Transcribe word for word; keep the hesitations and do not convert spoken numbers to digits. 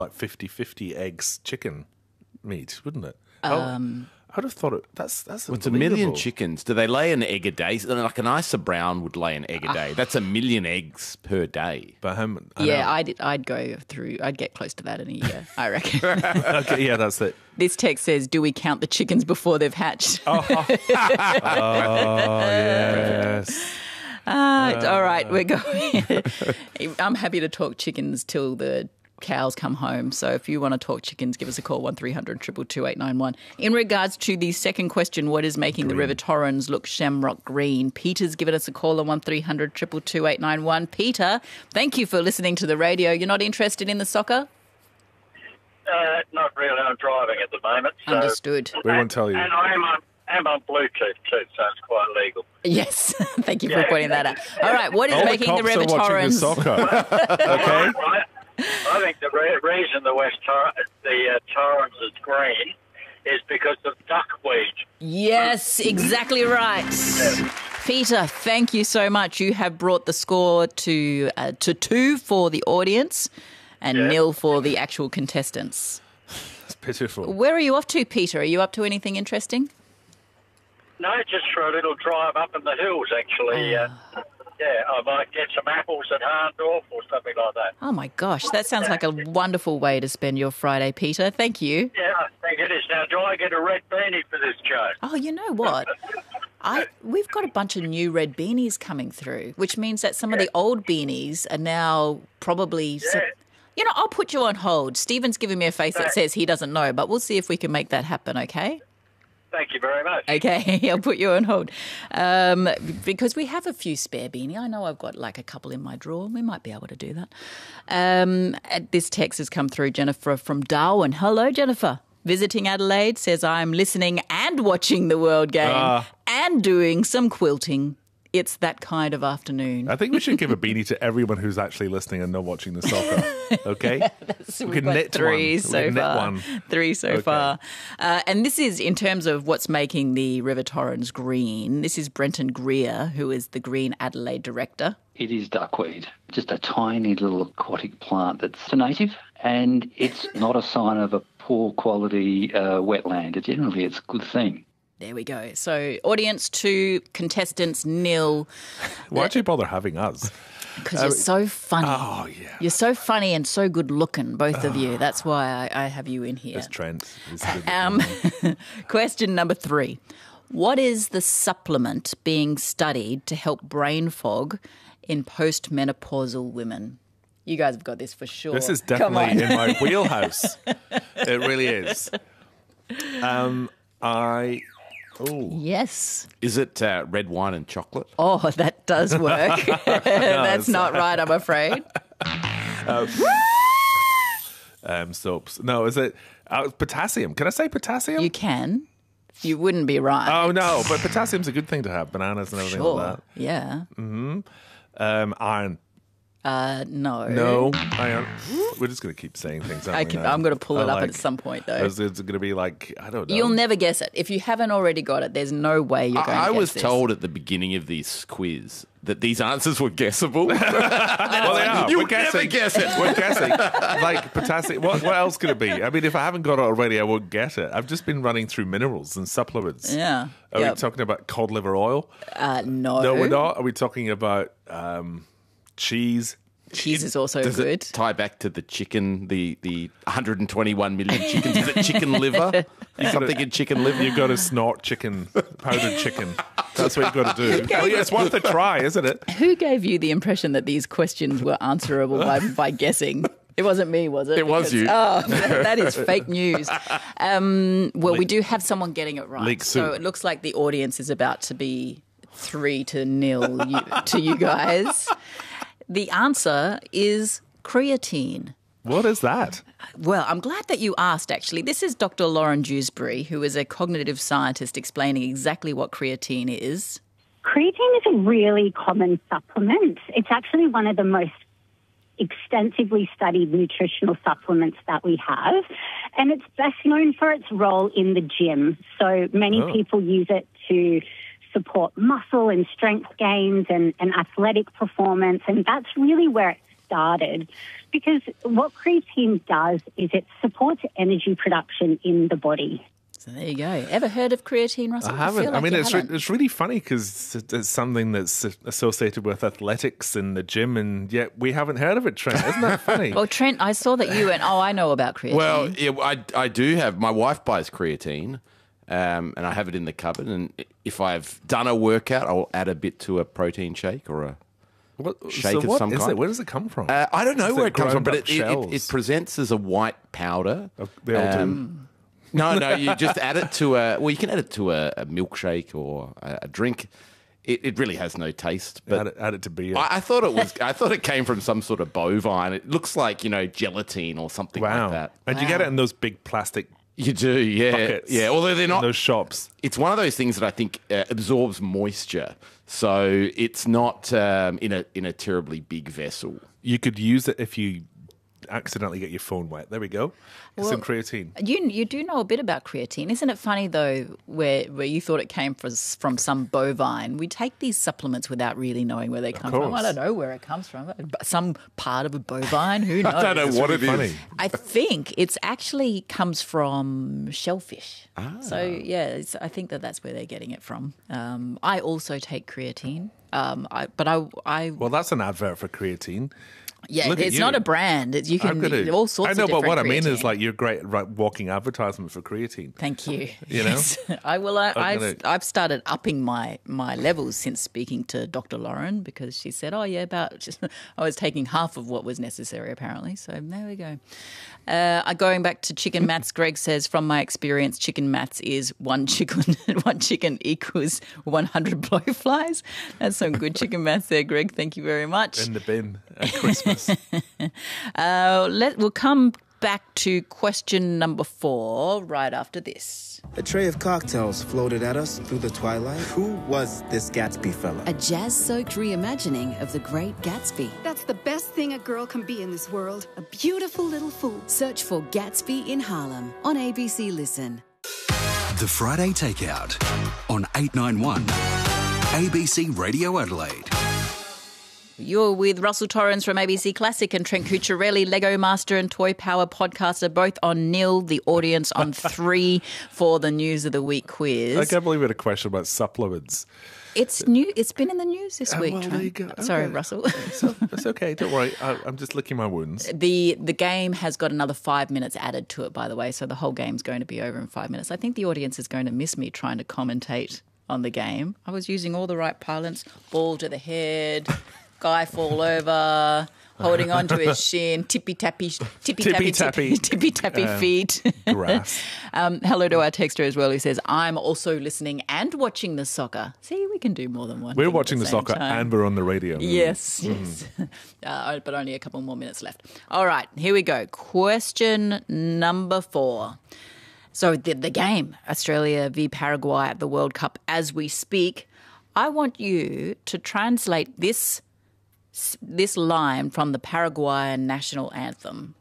like fifty-fifty eggs chicken meat, wouldn't it? Um, Oh, I'd have thought it. That's that's Well, it's a million unbelievable. chickens. Do they lay an egg a day? Like an Isa Brown would lay an egg a day. That's a million eggs per day. But how, I yeah, know. I'd, I'd go through, I'd get close to that in a year, I reckon. Okay, yeah, that's it. This text says, do we count the chickens before they've hatched? Oh, yes. Uh, all right, we're going. I'm happy to talk chickens till the cows come home. So if you want to talk chickens, give us a call, one three hundred two two two eight nine one. In regards to the second question, what is making green. the River Torrens look shamrock green? Peter's given us a call on one three hundred two two two eight nine one. Peter, thank you for listening to the radio. You're not interested in the soccer? Uh, not really. I'm driving at the moment. So. Understood. We won't tell you. And I am on, am on Bluetooth too, so it's quite legal. Yes, thank you for Yeah. pointing that out. All right, what is All making the the cops River are watching Torrens? the soccer. Okay. I, I think the re- reason the West Tor- the uh, Torrens is green is because of duckweed. Yes, exactly right. Peter, thank you so much. You have brought the score to uh, to two for the audience and Yeah. nil for the actual contestants. It's pitiful. Where are you off to, Peter? Are you up to anything interesting? No, just for a little drive up in the hills, actually. Uh, yeah, I might get some apples at Harndorf or something like that. Oh, my gosh. That sounds like a wonderful way to spend your Friday, Peter. Thank you. Yeah, I think it is. Now, do I get a red beanie for this show? Oh, you know what? I We've got a bunch of new red beanies coming through, which means that some of the old beanies are now probably... Yeah. You know, I'll put you on hold. Stephen's giving me a face that says he doesn't know, but we'll see if we can make that happen, okay? Thank you very much. Okay, I'll put you on hold. Um, because we have a few spare beanie. I know I've got like a couple in my drawer. We might be able to do that. Um, this text has come through, Jennifer from Darwin. Hello, Jennifer. Visiting Adelaide, says I'm listening and watching the World Game Uh. and doing some quilting. It's that kind of afternoon. I think we should give a beanie to everyone who's actually listening and not watching the soccer. Okay? So we we've can got knit three one. so we can knit far. one. Three so Okay. far. Uh, and this is in terms of what's making the River Torrens green. This is Brenton Greer, who is the Green Adelaide director. It is duckweed, just a tiny little aquatic plant that's a native, and it's not a sign of a poor quality uh, wetland. Generally, it's a good thing. There we go. So audience two, contestants nil. Why'd you bother having us? Because you're so funny. Oh, yeah. You're so funny and so good looking, both of you. That's why I, I have you in here. It's Trent. It's good Um, question number three. What is the supplement being studied to help brain fog in postmenopausal women? You guys have got this for sure. This is Come definitely on. in my wheelhouse. It really is. Um, I... Oh. Yes. Is it uh, red wine and chocolate? Oh, that does work. That's not right, I'm afraid. Um, soaps. No, is it uh, potassium? Can I say potassium? You can. You wouldn't be right. Oh, no, but potassium's a good thing to have. Bananas and everything sure. like that. Yeah. Um, iron. Uh, no. No, iron. We're just going to keep saying things, aren't I we, can, now? I'm going to pull I it up like- at some point, though. It's, it's going to be like, I don't know. You'll never guess it. If you haven't already got it, there's no way you're going I, I to guess was this. told at the beginning of this quiz that these answers were guessable. Well, they are. You We're would never guessing. guess it. We're guessing. Like potassium. What, what else could it be? I mean, if I haven't got it already, I won't get it. I've just been running through minerals and supplements. Yeah. Are Yep. we talking about cod liver oil? Uh, no. No, we're not. Are we talking about um, cheese? Cheese is also Does good. it tie back to the chicken, the, the one hundred twenty-one million chickens? Is it chicken liver? Something in chicken liver? You've got to snort chicken, powdered chicken. That's what you've got to do. Well, yeah, it's worth a try, isn't it? Who gave you the impression that these questions were answerable by, by guessing? It wasn't me, was it? It was you. Oh, that is fake news. Um, well, we do have someone getting it right. Leak so soup. it looks like the audience is about to be three to nil you, to you guys. The answer is creatine. What is that? Well, I'm glad that you asked, actually. This is Doctor Lauren Dewsbury, who is a cognitive scientist, explaining exactly what creatine is. Creatine is a really common supplement. It's actually one of the most extensively studied nutritional supplements that we have, and it's best known for its role in the gym. So many Oh. people use it to support muscle and strength gains and, and athletic performance, and that's really where started because what creatine does is it supports energy production in the body. So there you go. Ever heard of creatine, Russell? I haven't. feel I, like mean, you it's re- haven't. it's really funny because it's something that's associated with athletics in the gym, and yet we haven't heard of it, Trent. Isn't that funny? Well, Trent, I saw that you went, oh, I know about creatine. Well, yeah, I, I do have. My wife buys creatine, um, and I have it in the cupboard. And if I've done a workout, I'll add a bit to a protein shake or a What, shake so of what some is kind. it? Where does it come from? Uh, I don't know Is where it it comes from, but ground it, up it, it, shells? it presents as a white powder. They all do. Um, No, no, you just add it to a. Well, you can add it to a, a milkshake or a, a drink. It, it really has no taste. But Add it, add it to beer. I, I thought it was. I thought it came from some sort of bovine. It looks like, you know, gelatine or something wow. like that. And you get it in those big plastic You do, yeah, buckets. yeah. Although they're in not those shops. It's one of those things that I think uh, absorbs moisture, so it's not um, in a in a terribly big vessel. You could use it if you accidentally get your phone wet. There we go. It's Well, some creatine. You you do know a bit about creatine. Isn't it funny, though, where, where you thought it came from, from some bovine? We take these supplements without really knowing where they come from. course. I don't know where it comes from. Some part of a bovine, who knows? I don't know what it is. Funny. I think it's actually comes from shellfish. So, yeah, it's, I think that that's where they're getting it from. Um, I also take creatine, um, I, but I, I Well, that's an advert for creatine. yeah, look at it's you. not a brand. It's, you I'm can gonna- all sorts I know, of but different what I mean creatine. is like you're great right, walking advertisement for creatine. Thank you. You know? Yes. I will. I, I'm I've gonna- I've started upping my my levels since speaking to Doctor Lauren because she said, "Oh yeah, about just, I was taking half of what was necessary apparently." So there we go. Uh, going back to chicken mats, Greg says, "From my experience, chicken mats is one chicken one chicken equals one hundred blowflies." That's some good chicken mats there, Greg. Thank you very much. In the bin at Christmas. Uh, let we'll come back to question number four right after this. A tray of cocktails floated at us through the twilight. Who was this Gatsby fella? A jazz-soaked reimagining of The Great Gatsby. That's the best thing a girl can be in this world. A beautiful little fool. Search for Gatsby in Harlem on A B C Listen. The Friday Takeout on eight ninety-one A B C Radio Adelaide. You're with Russell Torrens from A B C Classic and Trent Cucciarelli, Lego Master and Toy Power podcaster, both on nil, the audience on three for the News of the Week quiz. I can't believe we had a question about supplements. It's new. It's been in the news this Oh, week. well, Trent. there you go. Sorry, Okay. Russell. So, it's okay. Don't worry. I, I'm just licking my wounds. The the game has got another five minutes added to it, by the way, so the whole game's going to be over in five minutes. I think the audience is going to miss me trying to commentate on the game. I was using all the right parlance, ball to the head, guy fall over, holding on to his shin, tippy tappy, tippy tappy, Tippy-tappy. tippy tappy Um, feet. Grass. um, hello to our texter as well, who says, "I'm also listening and watching the soccer." See, we can do more than one. We're thing at watching the same soccer time. and we're on the radio. Yes, yes. Uh, but only a couple more minutes left. All right, here we go. Question number four. So the, the game, Australia v Paraguay at the World Cup as we speak. I want you to translate this this line from the Paraguayan national anthem.